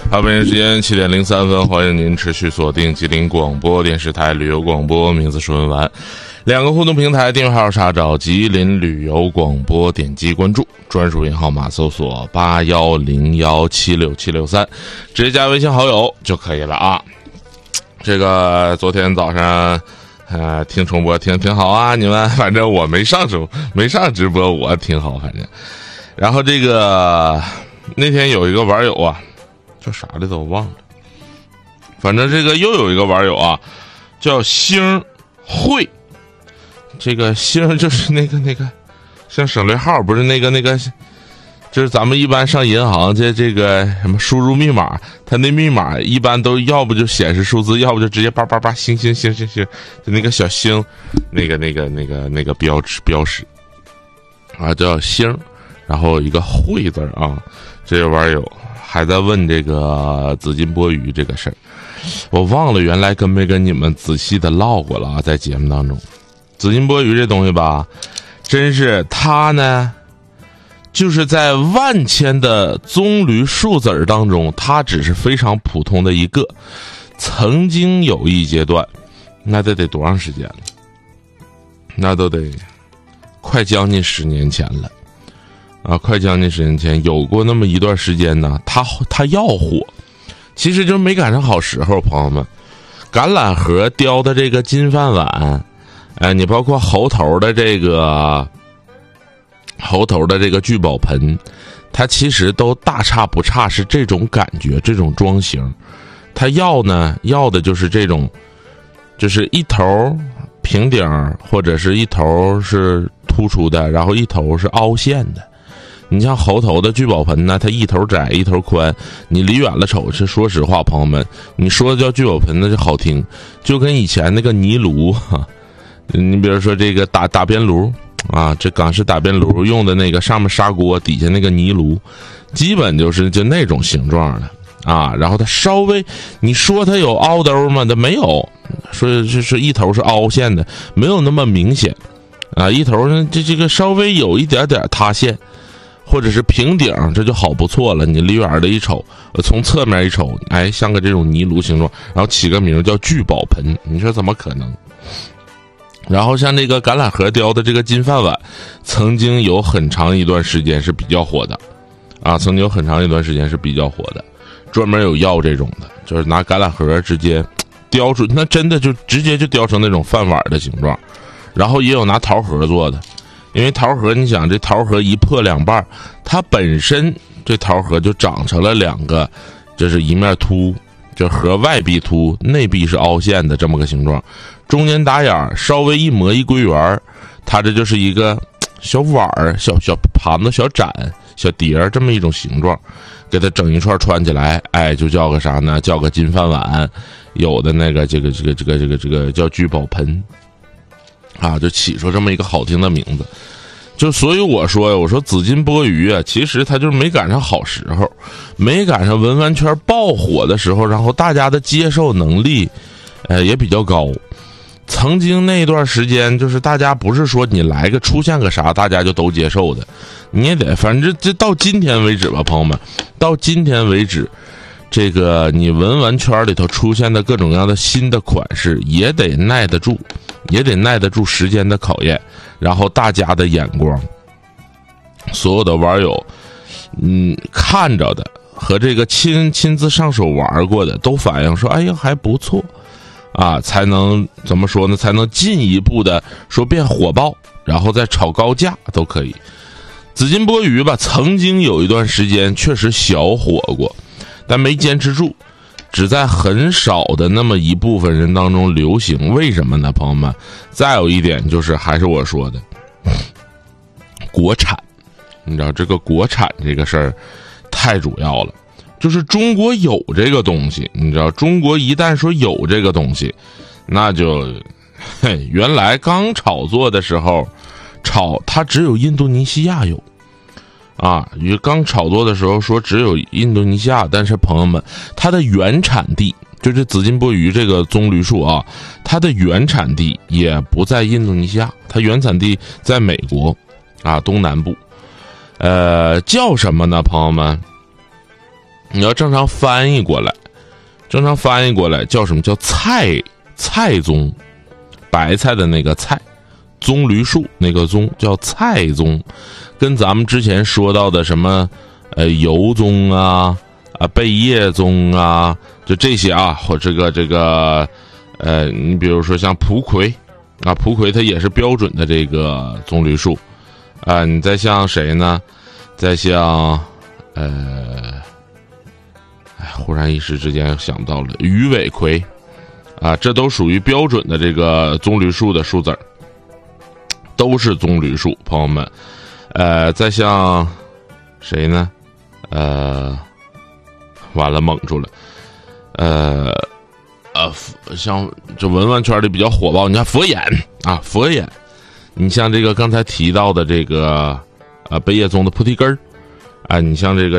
好，北京时间7点03分，欢迎您持续锁定吉林广播电视台旅游广播，名字是文玩。2个互动平台订阅号查找吉林旅游广播，点击关注，专属银号码搜索81017673，直接加微信好友就可以了啊。这个昨天早上听重播挺好啊，你们反正我没上直播，我挺好反正。然后这个那天有一个网友啊，叫啥来着我忘了，反正这个又有一个网友啊叫星慧，这个星就是那个像省略号，不是那个就是咱们一般上银行这个什么输入密码，它那密码一般都要不就显示数字，要不就直接888星，就那个小星，那个标识啊叫星，然后一个慧字啊。这个网友还在问这个紫金钵盂这个事儿，我忘了原来跟没跟你们仔细的唠过了啊，在节目当中。紫金钵盂这东西吧，真是它呢就是在万千的棕榈树籽当中，它只是非常普通的一个。曾经有一阶段，那得多长时间了？那都得快将近10年前了啊！快将近10年前有过那么一段时间呢，它要火，其实就没赶上好时候，朋友们。橄榄核雕的这个金饭碗，你包括猴头的这个聚宝盆，它其实都大差不差，是这种感觉，这种装型。它要的就是这种，就是一头平顶，或者是一头是突出的，然后一头是凹陷的。你像猴头的聚宝盆呢，它一头窄一头宽，你离远了瞅，是说实话朋友们，你说的叫聚宝盆那就好听，就跟以前那个泥炉你比如说这个打边炉啊，这港式打边炉用的那个上面砂锅，底下那个泥炉，基本就那种形状的啊。然后它稍微，你说它有凹兜吗？它没有，说是一头是凹陷的，没有那么明显啊。一头呢，这个稍微有一点塌陷，或者是平顶，这就好不错了。你离远的一瞅，从侧面一瞅，哎，像个这种泥炉形状，然后起个名叫聚宝盆，你说怎么可能？然后像这个橄榄核雕的这个金饭碗，曾经有很长一段时间是比较火的啊，专门有要这种的，就是拿橄榄核直接雕出，那真的就直接就雕成那种饭碗的形状。然后也有拿桃核做的，因为桃核你想这桃核一破两半，它本身这桃核就长成了2个，就是一面凸，就核外壁凸，内壁是凹陷的这么个形状，中间打眼稍微一磨一归圆，它这就是一个小碗儿、小盘子、小盏、小碟儿这么一种形状，给它整一串穿起来，哎，就叫个啥呢？叫个金饭碗，有的那个这个叫聚宝盆啊，就起出这么一个好听的名字。就所以我说紫金钵盂啊，其实它就是没赶上好时候，没赶上文玩圈爆火的时候，然后大家的接受能力也比较高。曾经那段时间，就是大家不是说你来个出现个啥大家就都接受的，你也得，反正这到今天为止吧，朋友们，到今天为止，这个你文玩圈里头出现的各种各样的新的款式也得耐得住时间的考验，然后大家的眼光，所有的网友看着的和这个亲自上手玩过的都反映说，哎呀还不错啊，才能怎么说呢？才能进一步的说变火爆，然后再炒高价都可以。紫金钵盂吧，曾经有一段时间确实小火过，但没坚持住，只在很少的那么一部分人当中流行。为什么呢，朋友们？再有一点就是，还是我说的，国产，你知道这个国产这个事儿太主要了。就是中国有这个东西，你知道，中国一旦说有这个东西，那就，原来刚炒作的时候，它只有印度尼西亚有，啊，刚炒作的时候说只有印度尼西亚，但是朋友们，它的原产地就是紫金钵盂这个棕榈树啊，它的原产地也不在印度尼西亚，它原产地在美国，啊，东南部，叫什么呢，朋友们？ 你要正常翻译过来叫什么？叫菜宗，白菜的那个菜，棕榈树那个棕叫菜宗，跟咱们之前说到的什么油棕啊贝叶棕啊，就这些啊，或这个你比如说像蒲葵啊，蒲葵它也是标准的这个棕榈树啊。你再像谁呢？再像忽然一时之间想不到了，鱼尾葵啊，这都属于标准的这个棕榈树的树籽儿，都是棕榈树，朋友们。再像谁呢？完了蒙住了。像这文玩圈里比较火爆，你看佛眼啊，佛眼。你像这个刚才提到的这个贝叶棕的菩提根儿啊，你像这个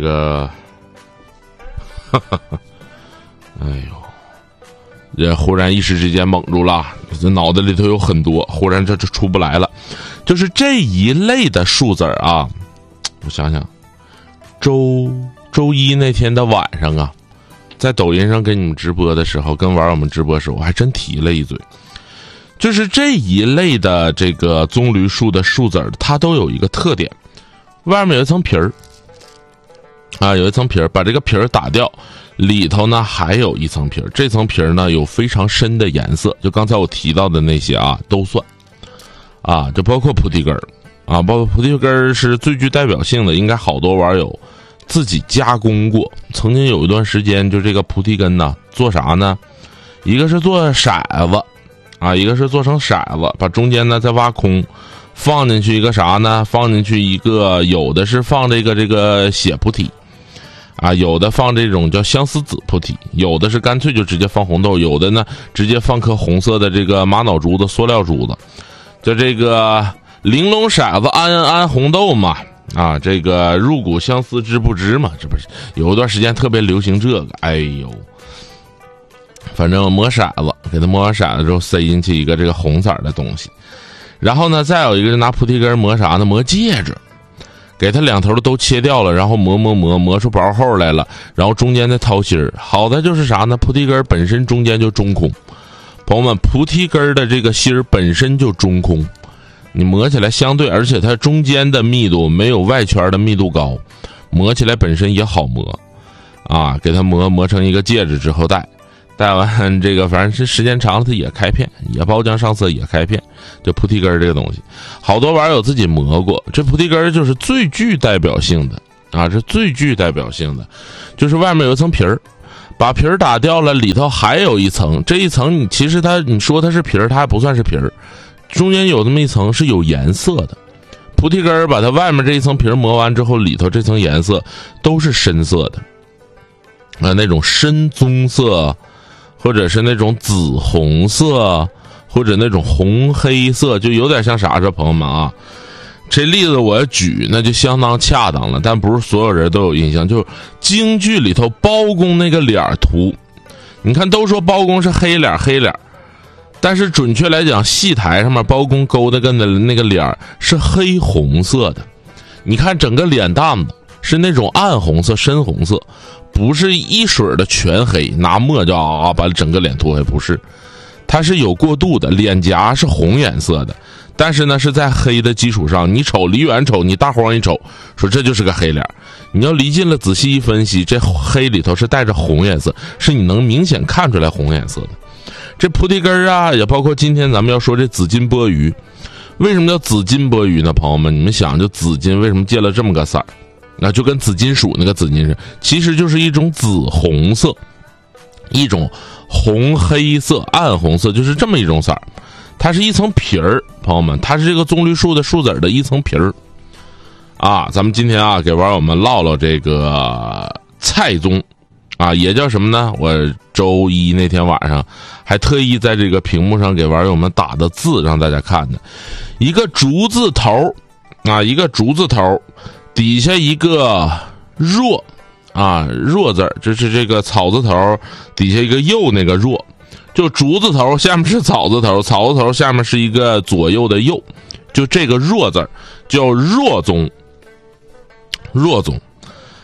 哎呦，这忽然一时之间蒙住了，这脑袋里头有很多，忽然这出不来了。就是这一类的树籽啊，我想想，周一那天的晚上啊，在抖音上跟你们直播的时候，跟网友们直播的时候，我还真提了一嘴，就是这一类的这个棕榈树的树籽它都有一个特点，外面有一层皮儿啊，有一层皮儿，把这个皮儿打掉，里头呢还有一层皮儿，这层皮儿呢有非常深的颜色，就刚才我提到的那些啊都算啊，就包括菩提根儿啊，包括菩提根儿是最具代表性的，应该好多网友自己加工过。曾经有一段时间，就这个菩提根呢，做啥呢？一个是做骰子啊，一个是做成骰子，把中间呢再挖空，放进去一个啥呢？放进去一个，有的是放这个血菩提啊，有的放这种叫相思子菩提，有的是干脆就直接放红豆，有的呢直接放颗红色的这个玛瑙珠子、塑料珠子，就这个玲珑骰子安红豆嘛。啊，这个入骨相思知不知嘛？这不是有一段时间特别流行这个？哎呦，反正磨骰子，给它磨完骰子之后塞进去一个这个红色的东西，然后呢，再有一个是拿菩提根磨啥呢？磨戒指，给它两头的都切掉了，然后磨出薄厚来了，然后中间的掏心儿。好的就是啥呢？菩提根本身中间就中空，朋友们，菩提根的这个心儿本身就中空。你磨起来相对，而且它中间的密度没有外圈的密度高，磨起来本身也好磨啊。给它磨成一个戒指之后戴完这个，反正是时间长了它也开片，也包浆上色也开片。这菩提根这个东西，好多网友自己磨过。这菩提根就是最具代表性的啊，这最具代表性的就是外面有一层皮儿，把皮儿打掉了，里头还有一层，这一层其实你说它是皮儿，它还不算是皮儿。中间有这么一层是有颜色的，菩提根把它外面这一层皮磨完之后，里头这层颜色都是深色的那种深棕色，或者是那种紫红色，或者那种红黑色，就有点像啥这朋友们啊。这例子我要举那就相当恰当了，但不是所有人都有印象。就是京剧里头包公那个脸图，你看都说包公是黑脸，但是准确来讲，戏台上面包公勾的跟那个脸是黑红色的。你看整个脸蛋子是那种暗红色、深红色，不是一水的全黑，拿墨就把整个脸涂黑，不是，它是有过渡的。脸颊是红颜色的，但是呢是在黑的基础上，你瞅离远瞅，你大晃一瞅，说这就是个黑脸。你要离近了仔细一分析，这黑里头是带着红颜色，是你能明显看出来红颜色的。这菩提根啊，也包括今天咱们要说这紫金钵盂，为什么叫紫金钵盂呢？朋友们，你们想，就紫金为什么借了这么个色儿？那就跟紫金属那个紫金是，其实就是一种紫红色，一种红黑色、暗红色，就是这么一种色儿。它是一层皮儿，朋友们，它是这个棕榈树的树籽的一层皮儿啊。咱们今天啊，给网友们唠唠这个菜棕。啊，也叫什么呢？我周一那天晚上还特意在这个屏幕上给网友们打的字让大家看的，一个竹字头啊，一个竹字头底下一个若啊，若字，这是这个草字头底下一个右那个若，就竹字头下面是草字头，草字头下面是一个左右的右，就这个若字叫若宗，若宗。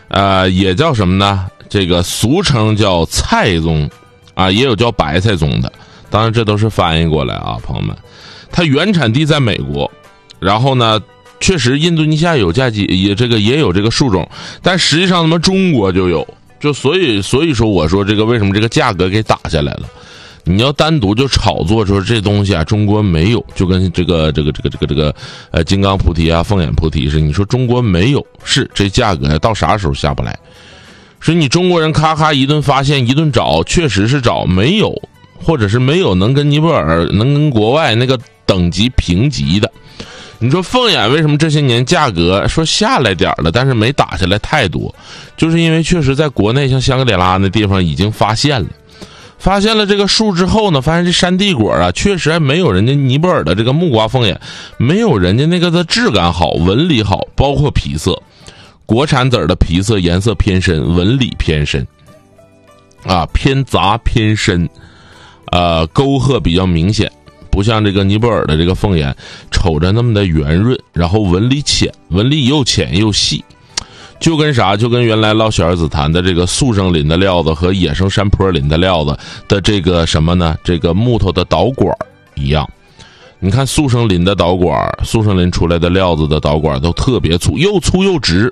也叫什么呢？这个俗称叫菜棕，啊，也有叫白菜棕的。当然，这都是翻译过来啊，朋友们。它原产地在美国，然后呢，确实印度尼西亚有也有这个树种，但实际上咱们中国就有，就所以说我说这个为什么这个价格给打下来了？你要单独就炒作说这东西啊，中国没有，就跟这个金刚菩提啊、凤眼菩提是，你说中国没有，是这价格到啥时候下不来？所以你中国人咔咔一顿发现，一顿找，确实是找没有，或者是没有能跟尼泊尔、能跟国外那个等级评级的。你说凤眼为什么这些年价格说下来点了，但是没打下来太多，就是因为确实在国内像香格里拉那地方已经发现了这个树之后呢，发现这山地果啊，确实还没有人家尼泊尔的这个木瓜凤眼，没有人家那个的质感好，纹理好，包括皮色，国产籽儿的皮色颜色偏深，纹理偏深，啊，偏杂偏深，沟壑比较明显，不像这个尼泊尔的这个凤眼瞅着那么的圆润，然后纹理浅，纹理又浅又细。就跟啥？就跟原来老小叶紫檀的这个速生林的料子和野生山坡林的料子的这个什么呢？这个木头的导管一样。你看速生林的导管，速生林出来的料子的导管都特别粗，又粗又直，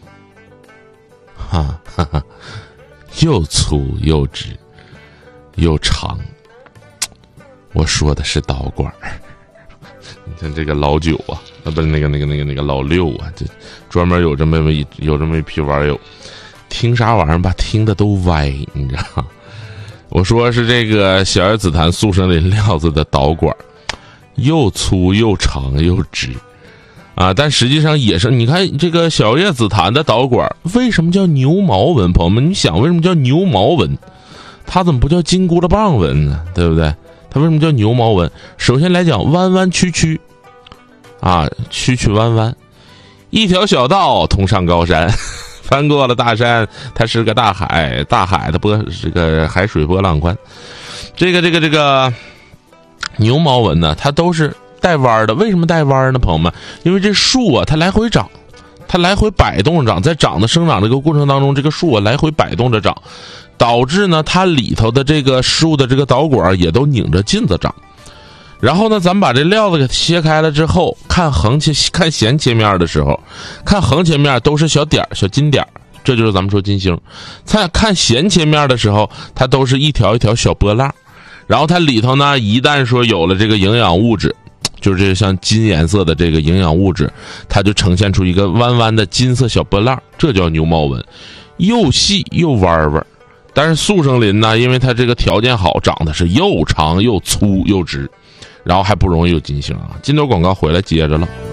哈哈哈，又粗又直又长。我说的是导管。你看这个老九啊，不是那个老六啊，这专门有这么一批玩友，听啥玩意儿吧，听的都歪，你知道？我说是这个小叶紫檀速生林料子的导管，又粗又长又直，啊，但实际上也是，你看这个小叶紫檀的导管为什么叫牛毛纹？朋友们，你想为什么叫牛毛纹？它怎么不叫金箍棒纹呢？对不对？它为什么叫牛毛纹？首先来讲，弯弯曲曲，啊，曲曲弯弯，一条小道通上高山，翻过了大山，它是个大海，大海的这个海水波浪宽。这个牛毛纹呢，它都是带弯的。为什么带弯呢，朋友们？因为这树啊，它来回长，它来回摆动着长，在生长这个过程当中，这个树啊来回摆动着长。导致呢，它里头的这个树的这个导管也都拧着劲子长。然后呢，咱们把这料子给切开了之后，看弦切面的时候，看横切面都是小点儿、小金点儿，这就是咱们说金星。看弦切面的时候，它都是一条一条小波浪。然后它里头呢，一旦说有了这个营养物质，就是这像金颜色的这个营养物质，它就呈现出一个弯弯的金色小波浪，这叫牛毛纹，又细又弯弯。但是速生林呢，因为它这个条件好，长得是又长又粗又直，然后还不容易有金星啊。金头广告回来接着了。